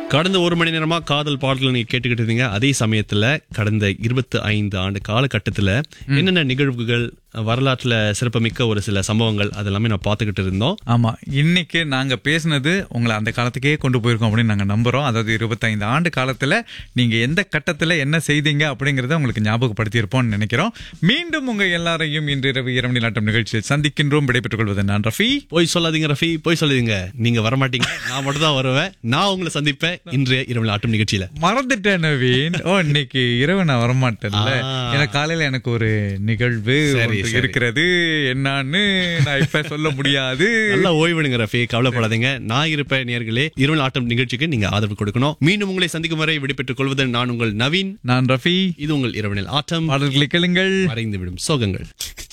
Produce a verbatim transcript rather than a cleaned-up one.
கடந்த ஒரு மணி நேரமா காதல் பாடல்கள் நீங்க கேட்டுக்கிட்டு இருந்தீங்க. அதே சமயத்துல கடந்த இருபத்தி ஐந்து ஆண்டு காலகட்டத்துல என்னென்ன நிகழ்வுகள், வரலாற்றுல சிறப்புமிக்க ஒரு சில சம்பவங்கள் அதெல்லாமே நான் பாத்துக்கிட்டு இருந்தோம். ஆமா, இன்னைக்கு நாங்க பேசினது உங்களை அந்த காலத்துக்கே கொண்டு போயிருக்கோம் அப்படின்னு நாங்க நம்புறோம். அதாவது இருபத்தைந்து ஆண்டு காலத்துல நீங்க எந்த கட்டத்துல என்ன செய்தீங்க அப்படிங்கறத உங்களுக்கு ஞாபகப்படுத்தி இருப்போம்னு நினைக்கிறோம். மீண்டும் உங்க எல்லாரையும் இன்று இரவு இரவு நாட்டம் நிகழ்ச்சியில் சந்திக்கின்றோம். விடைபெற்றுக் கொள்வது நான் ரஃபி. போய் சொல்லாதீங்க ரஃபி, போய் சொல்லாதீங்க. நீங்க வரமாட்டீங்க, நான் மட்டும் தான் வருவேன். நான் உங்களை சந்திப்பேன் இன்றைய இரவு ஆட்டம் நிகழ்ச்சியில. மறந்துட்டேன் நவீன். ஓ, இன்னைக்கு இரவு நான் வரமாட்டேன்ல. எனக்கு காலையில எனக்கு ஒரு நிகழ்வு இருக்கிறது. என்னன்னு நான் இப்ப சொல்ல முடியாது. நல்லா ஓய்வெடுங்க ரஃபி, கவலைப்படாதீங்க. நான் இருப்பேன். நேயர்களே, இரவு ஆட்டம் நிகழ்ச்சிக்கு நீங்க ஆதரவு கொடுக்கணும். மீண்டும் உங்களை சந்திக்கும் வரை விடைபெற்றுக் கொள்வது நான் உங்கள் நவீன். நான் ரஃபி. இது உங்கள் இரவு ஆட்டம். பாடல்களை கேளுங்கள், மறைந்துவிடும் சோகங்கள்.